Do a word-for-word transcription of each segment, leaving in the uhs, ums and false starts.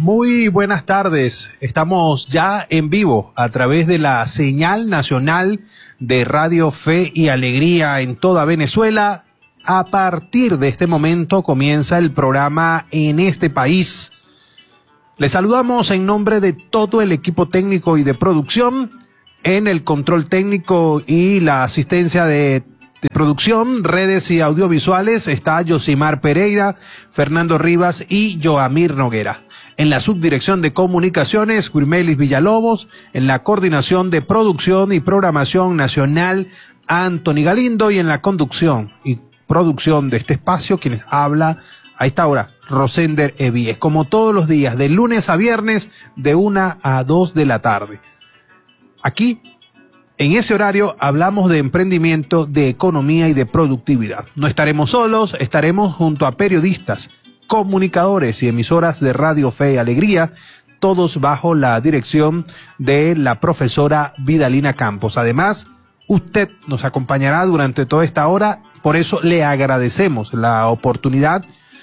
Muy buenas tardes. Estamos ya en vivo a través de la señal nacional de Radio Fe y Alegría en toda Venezuela. A partir de este momento comienza el programa En este País. Les saludamos en nombre de todo el equipo técnico y de producción. En el control técnico y la asistencia de, de producción, redes y audiovisuales está Yosimar Pereira, Fernando Rivas y Joamir Noguera. En la subdirección de comunicaciones, Guirmelis Villalobos. En la coordinación de producción y programación nacional, Anthony Galindo. Y en la conducción y producción de este espacio, quienes habla a esta hora, Rosender Evíes. Como todos los días, de lunes a viernes, de una a dos de la tarde. Aquí, en ese horario, hablamos de emprendimiento, de economía y de productividad. No estaremos solos, estaremos junto a periodistas, comunicadores y emisoras de Radio Fe y Alegría, todos bajo la dirección de la profesora Vidalina Campos. Además, usted nos acompañará durante toda esta hora, por eso le agradecemos la oportunidad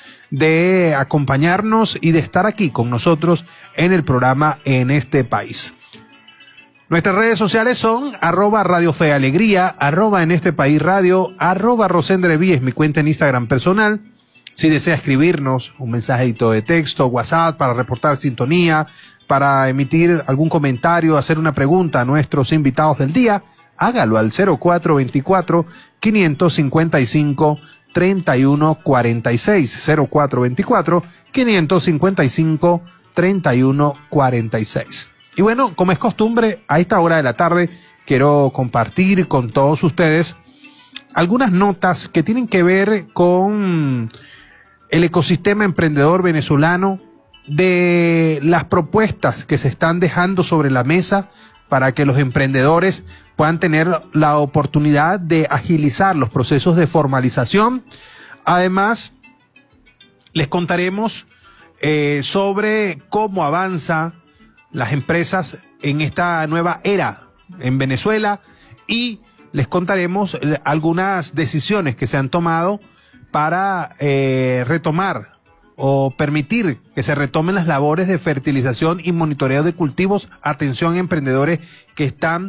de acompañarnos y de estar aquí con nosotros en el programa En este País. Nuestras redes sociales son arroba Radio Fe Alegría, arroba En este País Radio, arroba Rosender Evíes, mi cuenta en Instagram personal. Si desea escribirnos un mensajito de texto, WhatsApp, para reportar sintonía, para emitir algún comentario, hacer una pregunta a nuestros invitados del día, hágalo al cero cuatro veinticuatro, quinientos cincuenta y cinco, treinta y uno cuarenta y seis, cero cuatro veinticuatro, quinientos cincuenta y cinco, treinta y uno cuarenta y seis. Y bueno, como es costumbre, a esta hora de la tarde quiero compartir con todos ustedes algunas notas que tienen que ver con el ecosistema emprendedor venezolano, de las propuestas que se están dejando sobre la mesa para que los emprendedores puedan tener la oportunidad de agilizar los procesos de formalización. Además, les contaremos eh, sobre cómo avanza las empresas en esta nueva era en Venezuela y les contaremos algunas decisiones que se han tomado para eh, retomar o permitir que se retomen las labores de fertilización y monitoreo de cultivos. Atención, emprendedores que están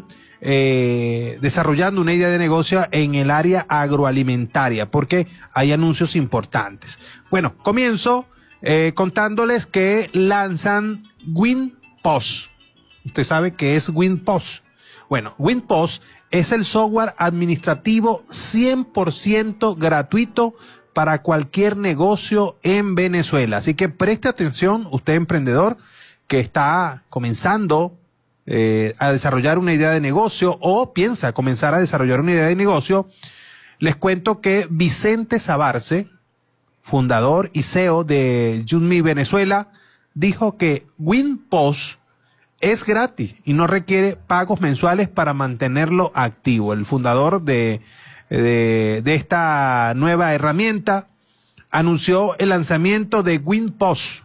eh, desarrollando una idea de negocio en el área agroalimentaria, porque hay anuncios importantes. Bueno, comienzo eh, contándoles que lanzan WinPOS. Usted sabe qué es WinPOS. Bueno, WinPOS es el software administrativo cien por ciento gratuito para cualquier negocio en Venezuela. Así que preste atención, usted emprendedor que está comenzando eh, a desarrollar una idea de negocio o piensa comenzar a desarrollar una idea de negocio. Les cuento que Vicente Sabarce, fundador y C E O de Yunmi Venezuela, dijo que WinPOS es gratis y no requiere pagos mensuales para mantenerlo activo. El fundador de, de, de esta nueva herramienta anunció el lanzamiento de WinPOS,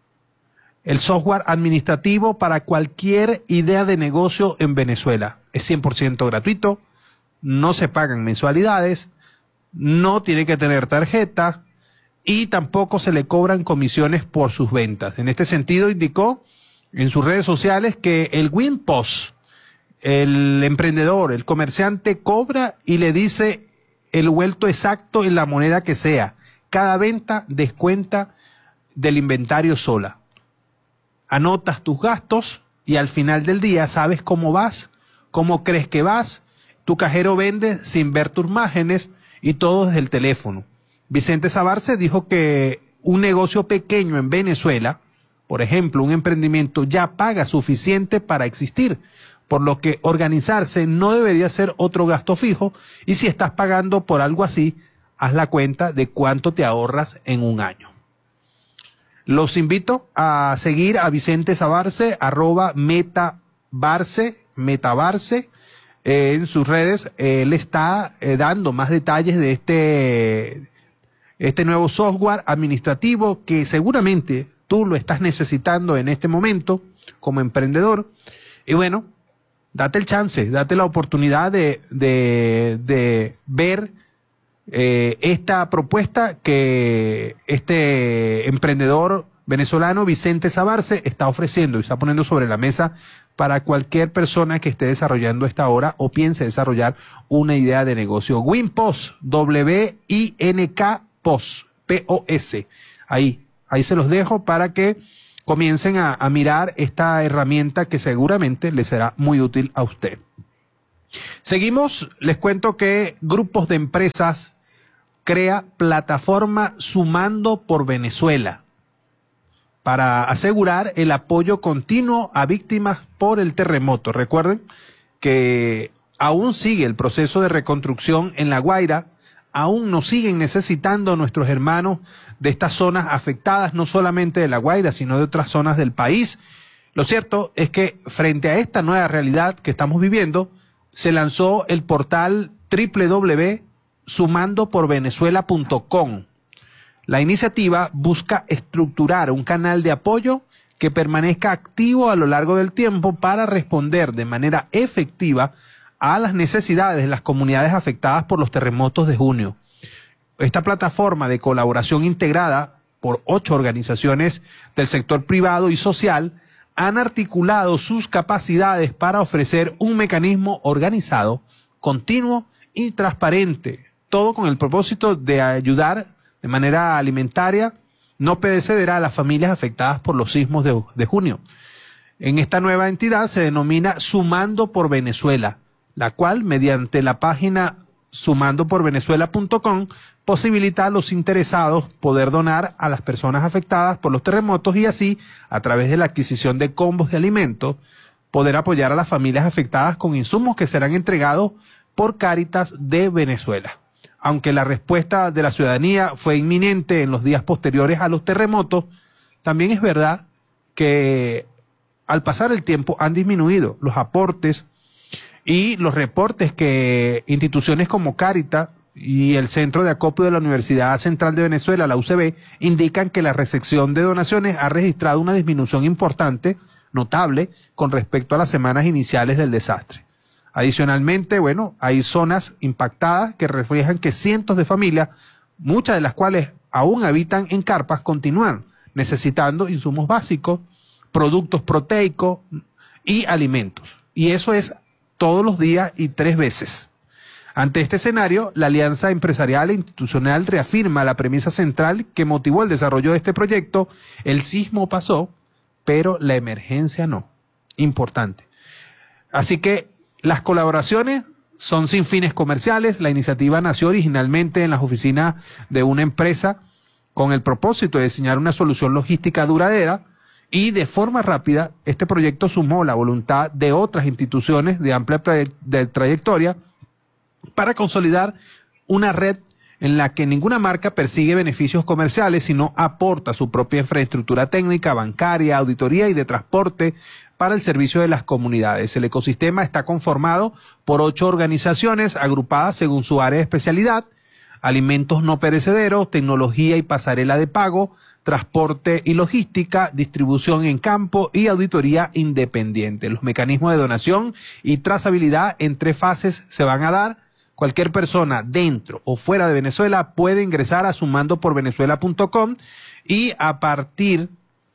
el software administrativo para cualquier idea de negocio en Venezuela. Es cien por ciento gratuito, no se pagan mensualidades, no tiene que tener tarjeta y tampoco se le cobran comisiones por sus ventas. En este sentido, indicó en sus redes sociales que el WinPOS, el emprendedor, el comerciante cobra y le dice el vuelto exacto en la moneda que sea. Cada venta descuenta del inventario sola. Anotas tus gastos y al final del día sabes cómo vas, cómo crees que vas. Tu cajero vende sin ver tus márgenes y todo desde el teléfono. Vicente Sabarce dijo que un negocio pequeño en Venezuela, por ejemplo, un emprendimiento, ya paga suficiente para existir, por lo que organizarse no debería ser otro gasto fijo, y si estás pagando por algo así, haz la cuenta de cuánto te ahorras en un año. Los invito a seguir a Vicente Sabarce, arroba metabarce, metabarce, eh, en sus redes. Él está eh, dando más detalles de este, este nuevo software administrativo que seguramente tú lo estás necesitando en este momento como emprendedor. Y bueno, date el chance, date la oportunidad de, de, de ver eh, esta propuesta que este emprendedor venezolano Vicente Sabarce está ofreciendo y está poniendo sobre la mesa para cualquier persona que esté desarrollando esta hora o piense desarrollar una idea de negocio. Winpos, W I N K P O S, P O S. Ahí, ahí se los dejo para que comiencen a, a mirar esta herramienta que seguramente les será muy útil a usted. Seguimos, les cuento que grupos de empresas crea plataforma Sumando por Venezuela para asegurar el apoyo continuo a víctimas por el terremoto. Recuerden que aún sigue el proceso de reconstrucción en La Guaira, aún nos siguen necesitando nuestros hermanos de estas zonas afectadas, no solamente de La Guaira, sino de otras zonas del país. Lo cierto es que frente a esta nueva realidad que estamos viviendo, se lanzó el portal doble u doble u doble u punto sumando por venezuela punto com. La iniciativa busca estructurar un canal de apoyo que permanezca activo a lo largo del tiempo para responder de manera efectiva a las necesidades de las comunidades afectadas por los terremotos de junio. Esta plataforma de colaboración integrada por ocho organizaciones del sector privado y social han articulado sus capacidades para ofrecer un mecanismo organizado, continuo y transparente, todo con el propósito de ayudar de manera alimentaria no perecedera a las familias afectadas por los sismos de, de junio. En esta nueva entidad se denomina Sumando por Venezuela, la cual mediante la página sumando por venezuela punto com posibilita a los interesados poder donar a las personas afectadas por los terremotos y así, a través de la adquisición de combos de alimentos, poder apoyar a las familias afectadas con insumos que serán entregados por Cáritas de Venezuela. Aunque la respuesta de la ciudadanía fue inminente en los días posteriores a los terremotos, también es verdad que al pasar el tiempo han disminuido los aportes y los reportes que instituciones como Cáritas y el Centro de Acopio de la Universidad Central de Venezuela, la U C V, indican que la recepción de donaciones ha registrado una disminución importante, notable, con respecto a las semanas iniciales del desastre. Adicionalmente, bueno, hay zonas impactadas que reflejan que cientos de familias, muchas de las cuales aún habitan en carpas, continúan necesitando insumos básicos, productos proteicos y alimentos. Y eso es todos los días y tres veces. Ante este escenario, la Alianza Empresarial e Institucional reafirma la premisa central que motivó el desarrollo de este proyecto: el sismo pasó, pero la emergencia no. Importante. Así que las colaboraciones son sin fines comerciales. La iniciativa nació originalmente en las oficinas de una empresa con el propósito de diseñar una solución logística duradera y de forma rápida este proyecto sumó la voluntad de otras instituciones de amplia de trayectoria para consolidar una red en la que ninguna marca persigue beneficios comerciales, sino aporta su propia infraestructura técnica, bancaria, auditoría y de transporte para el servicio de las comunidades. El ecosistema está conformado por ocho organizaciones agrupadas según su área de especialidad: alimentos no perecederos, tecnología y pasarela de pago, transporte y logística, distribución en campo y auditoría independiente. Los mecanismos de donación y trazabilidad en tres fases se van a dar. Cualquier persona dentro o fuera de Venezuela puede ingresar a sumando por venezuela punto com y a partir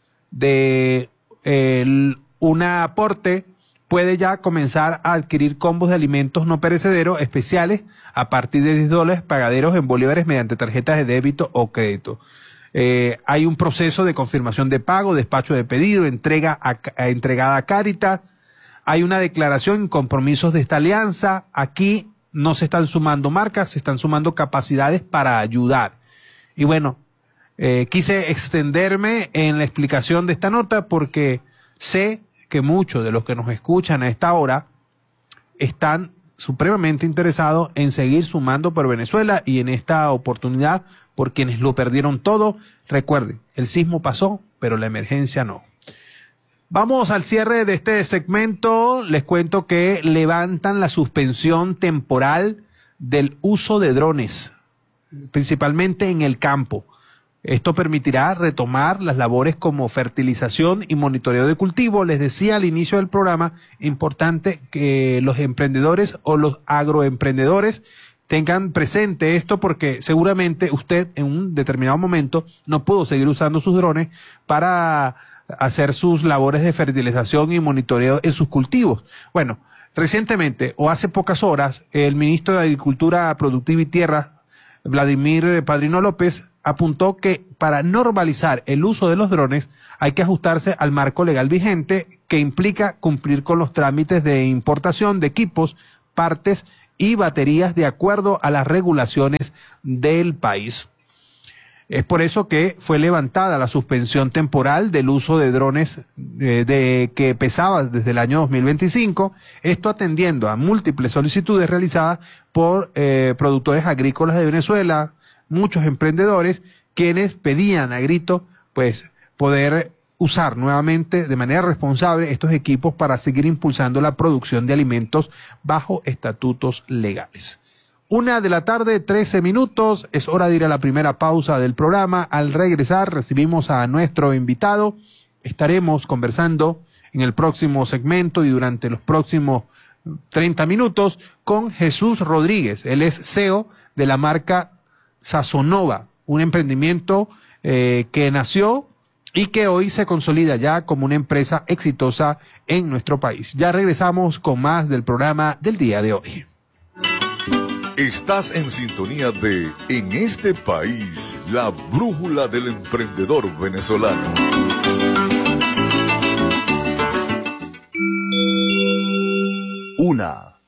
de el, un aporte puede ya comenzar a adquirir combos de alimentos no perecederos especiales a partir de diez dólares pagaderos en bolívares mediante tarjetas de débito o crédito. Eh, hay un proceso de confirmación de pago, despacho de pedido, entrega a, a, entregada a Cáritas. Hay una declaración y compromisos de esta alianza. Aquí no se están sumando marcas, se están sumando capacidades para ayudar. Y bueno, eh, quise extenderme en la explicación de esta nota porque sé que muchos de los que nos escuchan a esta hora están supremamente interesados en seguir sumando por Venezuela y en esta oportunidad por quienes lo perdieron todo. Recuerden, el sismo pasó, pero la emergencia no. Vamos al cierre de este segmento. Les cuento que levantan la suspensión temporal del uso de drones, principalmente en el campo. Esto permitirá retomar las labores como fertilización y monitoreo de cultivo. Les decía al inicio del programa, importante que los emprendedores o los agroemprendedores tengan presente esto porque seguramente usted en un determinado momento no pudo seguir usando sus drones para hacer sus labores de fertilización y monitoreo en sus cultivos. Bueno, recientemente o hace pocas horas, el ministro de Agricultura, Productiva y Tierra, Vladimir Padrino López, apuntó que para normalizar el uso de los drones hay que ajustarse al marco legal vigente que implica cumplir con los trámites de importación de equipos, partes y baterías de acuerdo a las regulaciones del país. Es por eso que fue levantada la suspensión temporal del uso de drones de, de que pesaba desde el año dos mil veinticinco, esto atendiendo a múltiples solicitudes realizadas por eh, productores agrícolas de Venezuela, muchos emprendedores, quienes pedían a grito pues poder usar nuevamente de manera responsable estos equipos para seguir impulsando la producción de alimentos bajo estatutos legales. Una de la tarde, trece minutos, es hora de ir a la primera pausa del programa. Al regresar recibimos a nuestro invitado. Estaremos conversando en el próximo segmento y durante los próximos treinta minutos con Jesús Rodríguez. Él es C E O de la marca Sazonova, un emprendimiento eh, que nació y que hoy se consolida ya como una empresa exitosa en nuestro país. Ya regresamos con más del programa del día de hoy. Estás en sintonía de En este país, la brújula del emprendedor venezolano. Una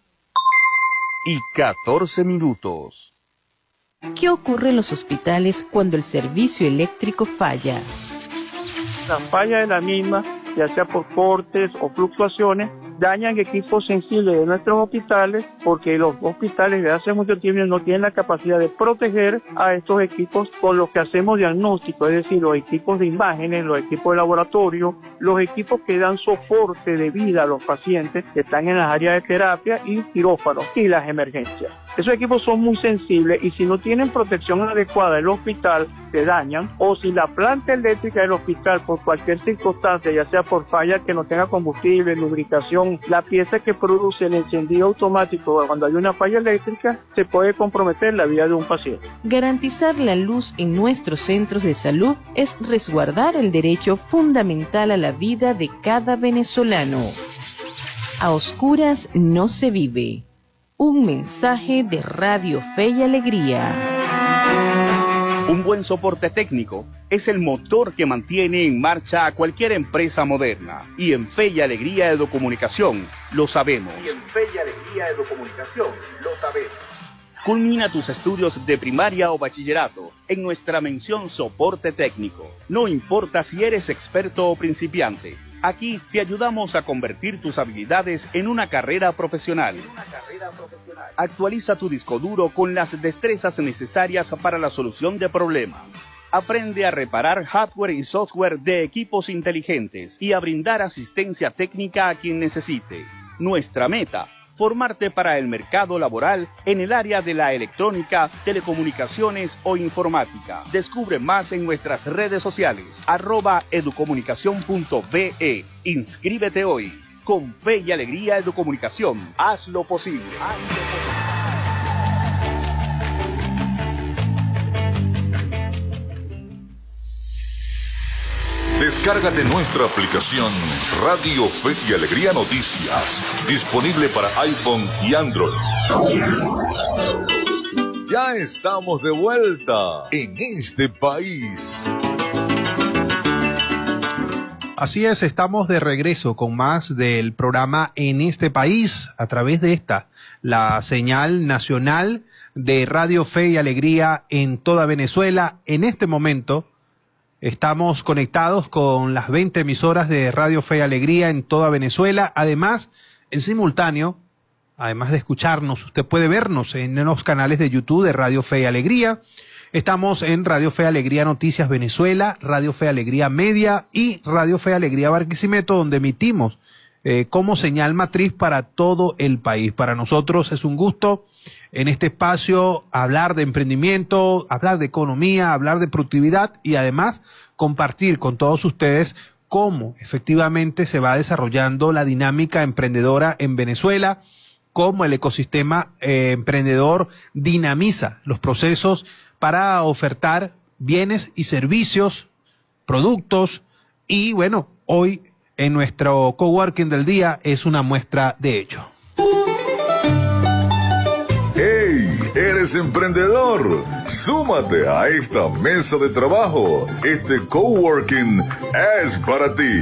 y catorce minutos. ¿Qué ocurre en los hospitales cuando el servicio eléctrico falla? La falla de la misma, ya sea por cortes o fluctuaciones, dañan equipos sensibles de nuestros hospitales porque los hospitales desde hace mucho tiempo no tienen la capacidad de proteger a estos equipos con los que hacemos diagnóstico, es decir, los equipos de imágenes, los equipos de laboratorio, los equipos que dan soporte de vida a los pacientes que están en las áreas de terapia y quirófanos y las emergencias. Esos equipos son muy sensibles y si no tienen protección adecuada del hospital, se dañan, o si la planta eléctrica del hospital por cualquier circunstancia, ya sea por falla que no tenga combustible, lubricación, la pieza que produce el encendido automático cuando hay una falla eléctrica, se puede comprometer la vida de un paciente. Garantizar la luz en nuestros centros de salud es resguardar el derecho fundamental a la vida de cada venezolano. A oscuras no se vive. Un mensaje de Radio Fe y Alegría. Un buen soporte técnico es el motor que mantiene en marcha a cualquier empresa moderna. Y en Fe y Alegría Educomunicación lo sabemos. Y en Fe y Alegría Educomunicación lo sabemos. Culmina tus estudios de primaria o bachillerato en nuestra mención soporte técnico. No importa si eres experto o principiante. Aquí te ayudamos a convertir tus habilidades en una carrera profesional. Actualiza tu disco duro con las destrezas necesarias para la solución de problemas. Aprende a reparar hardware y software de equipos inteligentes y a brindar asistencia técnica a quien necesite. Nuestra meta: formarte para el mercado laboral en el área de la electrónica, telecomunicaciones o informática. Descubre más en nuestras redes sociales, arroba educomunicación punto be. Inscríbete hoy. Con Fe y Alegría Educomunicación, haz lo posible. Haz lo posible. Descárgate nuestra aplicación Radio Fe y Alegría Noticias, disponible para iPhone y Android. Ya estamos de vuelta en este país. Así es, estamos de regreso con más del programa En este país, a través de esta, la señal nacional de Radio Fe y Alegría en toda Venezuela. En este momento estamos conectados con las veinte emisoras de Radio Fe y Alegría en toda Venezuela. Además, en simultáneo, además de escucharnos, usted puede vernos en los canales de YouTube de Radio Fe y Alegría. Estamos en Radio Fe y Alegría Noticias Venezuela, Radio Fe y Alegría Media y Radio Fe y Alegría Barquisimeto, donde emitimos eh, como señal matriz para todo el país. Para nosotros es un gusto en este espacio hablar de emprendimiento, hablar de economía, hablar de productividad y además compartir con todos ustedes cómo efectivamente se va desarrollando la dinámica emprendedora en Venezuela, cómo el ecosistema eh, emprendedor dinamiza los procesos para ofertar bienes y servicios, productos, y bueno, hoy en nuestro coworking del día es una muestra de ello. ¡Hey! ¿Eres emprendedor? Súmate a esta mesa de trabajo. Este coworking es para ti.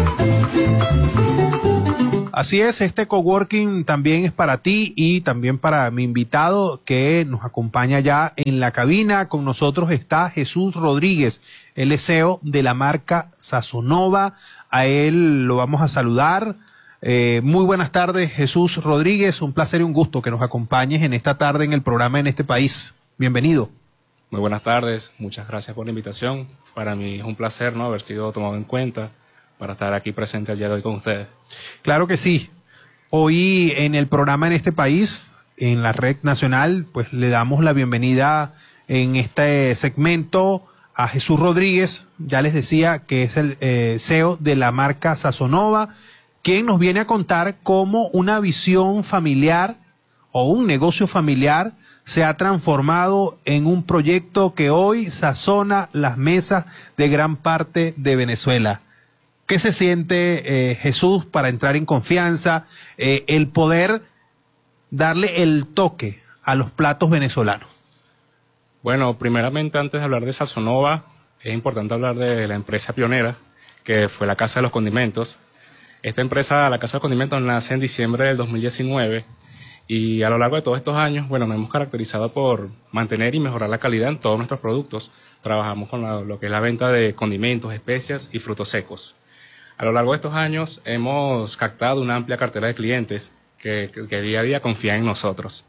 Así es, este coworking también es para ti y también para mi invitado que nos acompaña ya en la cabina. Con nosotros está Jesús Rodríguez, el C E O de la marca Sazonova. A él lo vamos a saludar. Eh, muy buenas tardes, Jesús Rodríguez. Un placer y un gusto que nos acompañes en esta tarde en el programa En Este País. Bienvenido. Muy buenas tardes, muchas gracias por la invitación. Para mí es un placer, ¿no?, haber sido tomado en cuenta para estar aquí presente el día de hoy con ustedes. Claro que sí. Hoy en el programa En Este País, en la red nacional, pues le damos la bienvenida en este segmento a Jesús Rodríguez. Ya les decía que es el eh, C E O de la marca Sazonova, quien nos viene a contar cómo una visión familiar o un negocio familiar se ha transformado en un proyecto que hoy sazona las mesas de gran parte de Venezuela. ¿Qué se siente, eh, Jesús, para entrar en confianza, eh, el poder darle el toque a los platos venezolanos? Bueno, primeramente, antes de hablar de Sazonova, es importante hablar de la empresa pionera, que fue la Casa de los Condimentos. Esta empresa, la Casa de los Condimentos, nace en diciembre del dos mil diecinueve y a lo largo de todos estos años, bueno, nos hemos caracterizado por mantener y mejorar la calidad en todos nuestros productos. Trabajamos con la, lo que es la venta de condimentos, especias y frutos secos. A lo largo de estos años hemos captado una amplia cartera de clientes que, que, que día a día confían en nosotros.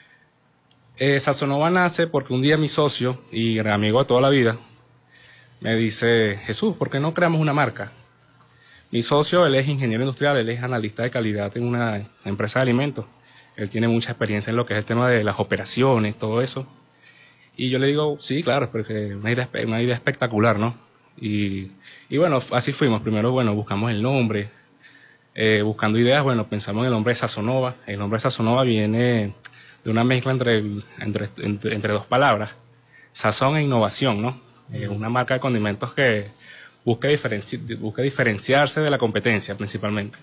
Eh, Sazonova nace porque un día mi socio y amigo de toda la vida me dice: Jesús, ¿por qué no creamos una marca? Mi socio, él es ingeniero industrial, él es analista de calidad en una empresa de alimentos. Él tiene mucha experiencia en lo que es el tema de las operaciones, todo eso. Y yo le digo, sí, claro, porque una idea, una idea espectacular, ¿no? Y, y bueno, así fuimos. Primero, bueno, buscamos el nombre. Eh, buscando ideas, bueno, pensamos en el nombre de Sazonova. El nombre de Sazonova viene de una mezcla entre, entre, entre, entre dos palabras, sazón e innovación, ¿no? Es una marca de condimentos que busca, diferenci busca diferenciarse de la competencia principalmente.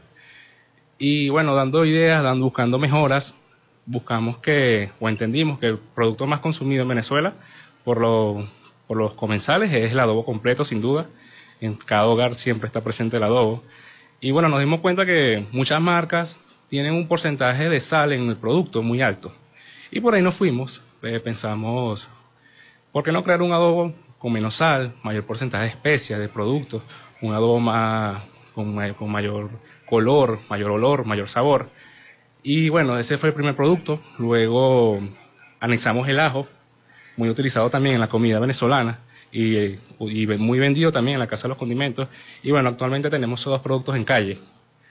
Y bueno, dando ideas, dando, buscando mejoras, buscamos que, o entendimos que el producto más consumido en Venezuela por, lo, por los comensales es el adobo completo, sin duda. En cada hogar siempre está presente el adobo. Y bueno, nos dimos cuenta que muchas marcas tienen un porcentaje de sal en el producto muy alto. Y por ahí nos fuimos, eh, pensamos, ¿por qué no crear un adobo con menos sal, mayor porcentaje de especias, de productos, un adobo más, con, con mayor color, mayor olor, mayor sabor? Y bueno, ese fue el primer producto. Luego anexamos el ajo, muy utilizado también en la comida venezolana y, y muy vendido también en la Casa de los Condimentos. Y bueno, actualmente tenemos esos dos productos en calle.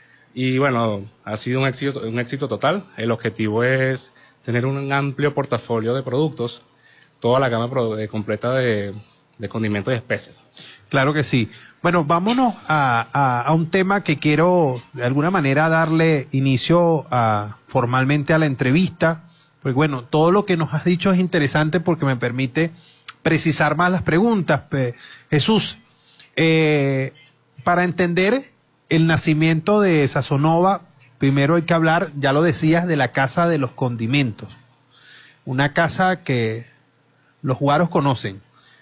Y bueno, ha sido un éxito, un éxito total. El objetivo es tener un amplio portafolio de productos, toda la gama de, completa de, de condimentos y especies. Claro que sí. Bueno, vámonos a, a, a un tema que quiero de alguna manera darle inicio a, formalmente a la entrevista. Pues bueno, todo lo que nos has dicho es interesante porque me permite precisar más las preguntas. Pues, Jesús, eh, para entender el nacimiento de Sazonova, primero hay que hablar, ya lo decías, de la Casa de los Condimentos. Una casa que los guaros conocen.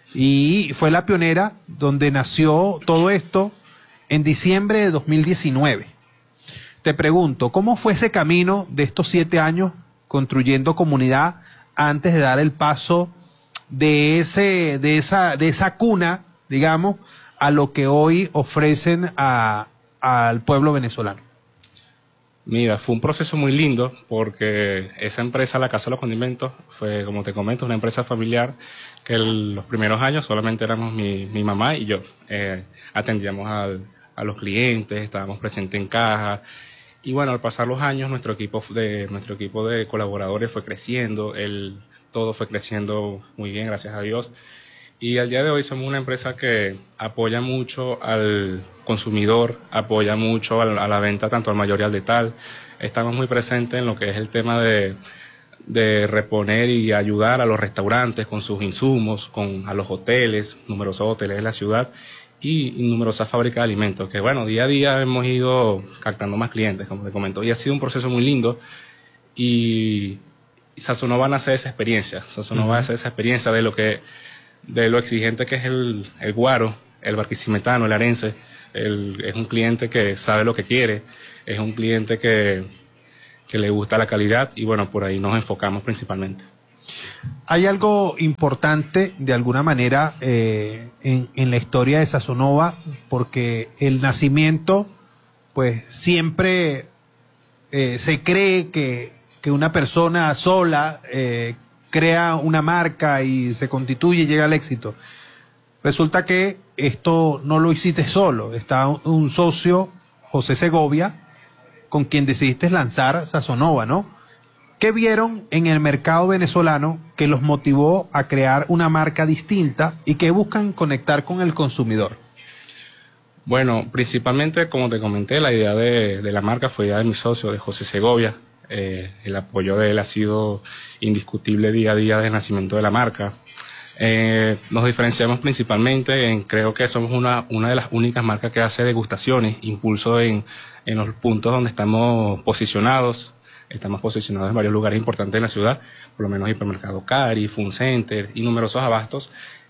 Y fue la pionera donde nació todo esto en diciembre de dos mil diecinueve. Te pregunto, ¿cómo fue ese camino de estos siete años construyendo comunidad antes de dar el paso de ese, de esa, de esa cuna, digamos, a lo que hoy ofrecen a, al pueblo venezolano? Mira, fue un proceso muy lindo porque esa empresa, la Casa de los Condimentos, fue, como te comento, una empresa familiar que el, los primeros años solamente éramos mi, mi mamá y yo. Eh, atendíamos al, a los clientes, estábamos presentes en caja. Y bueno, al pasar los años, nuestro equipo de, nuestro equipo de colaboradores fue creciendo, el, todo fue creciendo muy bien, gracias a Dios. Y al día de hoy somos una empresa que apoya mucho al consumidor, apoya mucho a la, a la venta tanto al mayor y al detal. Estamos muy presentes en lo que es el tema de, de reponer y ayudar a los restaurantes con sus insumos, con a los hoteles, numerosos hoteles de la ciudad y, y numerosas fábricas de alimentos, que bueno, día a día hemos ido captando más clientes, como te comento, y ha sido un proceso muy lindo. Y Sazonova nace de esa experiencia, Sazonova uh-huh. nace de esa experiencia de lo que, de lo exigente que es el, el guaro, el barquisimetano, el arense. El, es un cliente que sabe lo que quiere, es un cliente que, que le gusta la calidad y bueno, por ahí nos enfocamos principalmente. Hay algo importante de alguna manera eh, en, en la historia de Sazonova, porque el nacimiento, pues siempre eh, se cree que, que una persona sola eh, crea una marca y se constituye y llega al éxito. Resulta que esto no lo hiciste solo, está un socio, José Segovia, con quien decidiste lanzar Sazonova, ¿no? ¿Qué vieron en el mercado venezolano que los motivó a crear una marca distinta y que buscan conectar con el consumidor? Bueno, principalmente, como te comenté, la idea de, de la marca fue idea de mi socio, de José Segovia. Eh, el apoyo de él ha sido indiscutible día a día desde el nacimiento de la marca. Eh, nos diferenciamos principalmente en, creo que somos una, una de las únicas marcas que hace degustaciones, impulso en, en los puntos donde estamos posicionados. Estamos posicionados en varios lugares importantes de la ciudad, por lo menos Hipermercado Cari, Fun Center y numerosos abastos.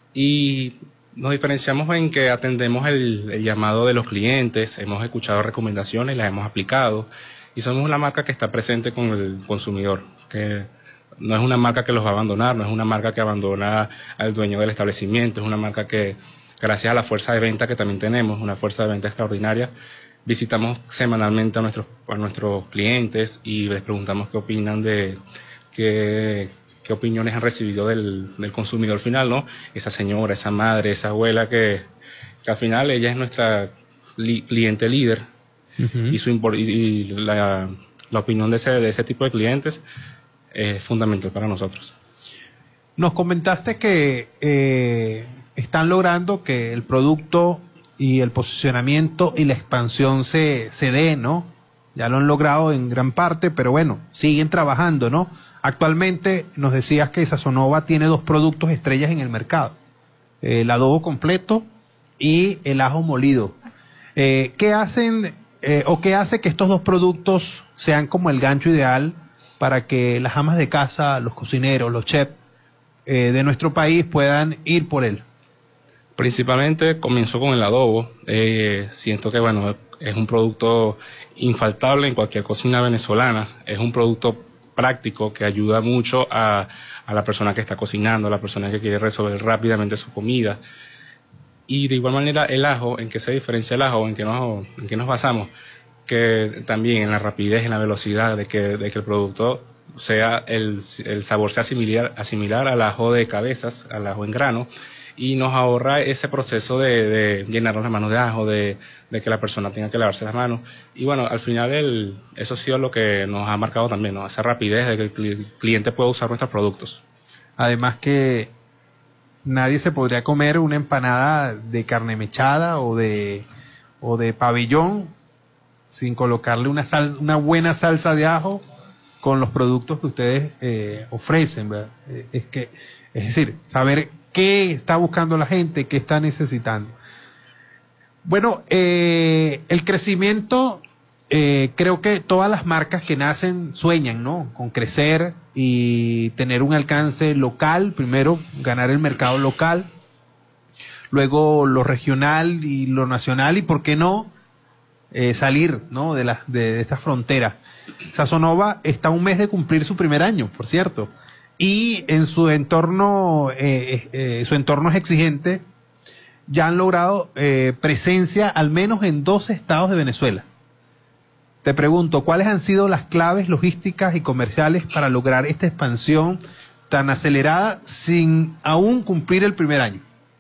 Y nos diferenciamos en que atendemos el, el llamado de los clientes, hemos escuchado recomendaciones, las hemos aplicado y somos una marca que está presente con el consumidor, que no es una marca que los va a abandonar, no es una marca que abandona al dueño del establecimiento, es una marca que, gracias a la fuerza de venta que también tenemos, una fuerza de venta extraordinaria, visitamos semanalmente a nuestros, a nuestros clientes y les preguntamos qué opinan de, qué, qué opiniones han recibido del, del consumidor final, ¿no? Esa señora, esa madre, esa abuela que, que al final ella es nuestra li, cliente líder uh-huh. y, su, y, y la, la opinión de ese, de ese tipo de clientes es fundamental para nosotros. Nos comentaste que eh, están logrando que el producto y el posicionamiento y la expansión se, se dé, ¿no? Ya lo han logrado en gran parte, pero bueno, siguen trabajando, ¿no? Actualmente nos decías que Sazonova tiene dos productos estrellas en el mercado, eh, el adobo completo y el ajo molido. Eh, ¿Qué hacen eh, o qué hace que estos dos productos sean como el gancho ideal para que las amas de casa, los cocineros, los chefs eh, de nuestro país puedan ir por él? Principalmente comenzó con el adobo. Eh, siento que bueno, es un producto infaltable en cualquier cocina venezolana. Es un producto práctico que ayuda mucho a, a la persona que está cocinando, a la persona que quiere resolver rápidamente su comida. Y de igual manera el ajo, ¿en qué se diferencia el ajo? ¿En qué nos, en qué nos basamos? Que también en la rapidez, en la velocidad de que, de que el producto sea, el, el sabor sea similar, asimilar al ajo de cabezas, al ajo en grano. Y nos ahorra ese proceso de, de llenarnos las manos de ajo, de, de que la persona tenga que lavarse las manos. Y bueno, al final el, eso ha sido lo que nos ha marcado también, ¿no? Esa rapidez de que el cliente pueda usar nuestros productos. Además que nadie se podría comer una empanada de carne mechada o de, o de pabellón sin colocarle una, sal, una buena salsa de ajo con los productos que ustedes eh, ofrecen, ¿verdad? Es que, es decir, saber qué está buscando la gente, qué está necesitando. Bueno, eh, el crecimiento, eh, creo que todas las marcas que nacen sueñan, ¿no? Con crecer y tener un alcance local, primero ganar el mercado local, luego lo regional y lo nacional y, ¿por qué no?, eh, salir, ¿no?, de, la, de, de estas fronteras. Sazonova está a un mes de cumplir su primer año, por cierto. Y en su entorno, eh, eh, su entorno es exigente, ya han logrado eh, presencia al menos en dos estados de Venezuela. Te pregunto, ¿cuáles han sido las claves logísticas y comerciales para lograr esta expansión tan acelerada sin aún cumplir el primer año?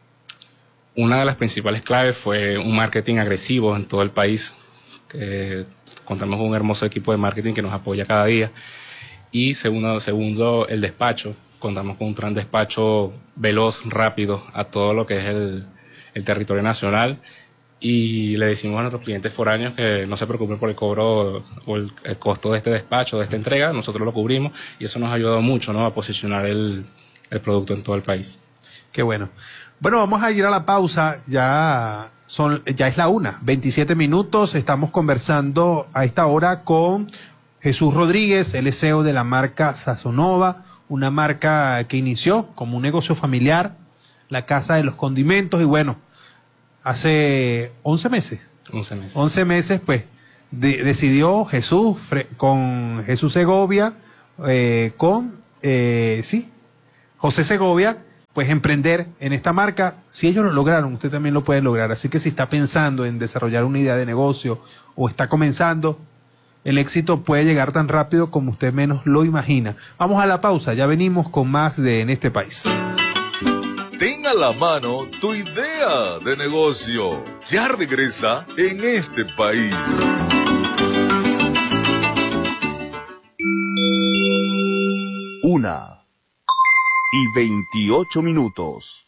Una de las principales claves fue un marketing agresivo en todo el país. Que contamos con un hermoso equipo de marketing que nos apoya cada día. Y segundo, segundo, el despacho. contamos con un tran despacho veloz, rápido a todo lo que es el, el territorio nacional, y le decimos a nuestros clientes foráneos que no se preocupen por el cobro o el, el costo de este despacho, de esta entrega. Nosotros lo cubrimos y eso nos ha ayudado mucho, ¿no?, a posicionar el, el producto en todo el país. Qué bueno. Bueno, vamos a ir a la pausa. Ya son, ya es la una, veintisiete minutos. Estamos conversando a esta hora con Jesús Rodríguez, el C E O de la marca Sazonova, una marca que inició como un negocio familiar, la Casa de los Condimentos, y bueno, hace once meses. once meses. once meses, pues, de, decidió Jesús, fre, con Jesús Segovia, eh, con, eh, sí, José Segovia, pues emprender en esta marca. Si ellos lo lograron, usted también lo puede lograr. Así que si está pensando en desarrollar una idea de negocio o está comenzando, el éxito puede llegar tan rápido como usted menos lo imagina. Vamos a la pausa, ya venimos con más de En este país. Ten a la mano tu idea de negocio. Ya regresa En este país. Una y veintiocho minutos.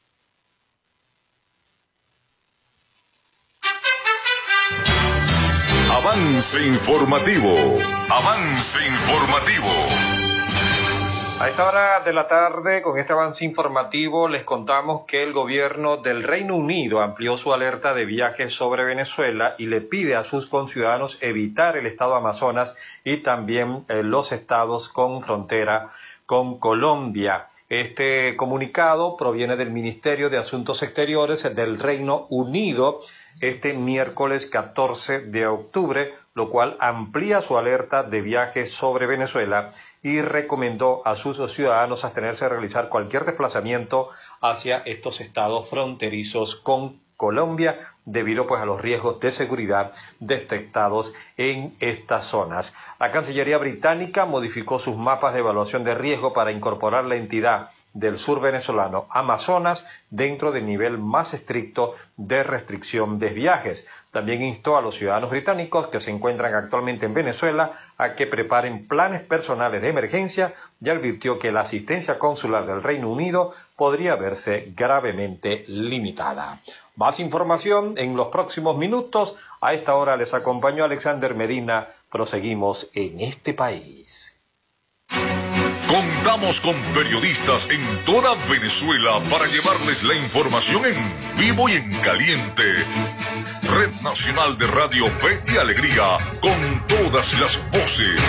Avance informativo. Avance informativo. A esta hora de la tarde, con este avance informativo, les contamos que el gobierno del Reino Unido amplió su alerta de viajes sobre Venezuela y le pide a sus conciudadanos evitar el estado Amazonas y también eh, los estados con frontera con Colombia. Este comunicado proviene del Ministerio de Asuntos Exteriores del Reino Unido este miércoles catorce de octubre, lo cual amplía su alerta de viajes sobre Venezuela y recomendó a sus ciudadanos abstenerse de realizar cualquier desplazamiento hacia estos estados fronterizos con Colombia, debido pues a los riesgos de seguridad detectados en estas zonas. La Cancillería británica modificó sus mapas de evaluación de riesgo para incorporar la entidad del sur venezolano, Amazonas, dentro del nivel más estricto de restricción de viajes. También instó a los ciudadanos británicos que se encuentran actualmente en Venezuela a que preparen planes personales de emergencia y advirtió que la asistencia consular del Reino Unido podría verse gravemente limitada. Más información en los próximos minutos. A esta hora les acompañó Alexander Medina. Proseguimos En este país. Contamos con periodistas en toda Venezuela para llevarles la información en vivo y en caliente. Red Nacional de Radio Fe y Alegría, con todas las voces.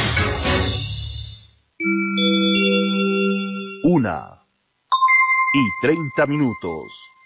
Una y treinta minutos.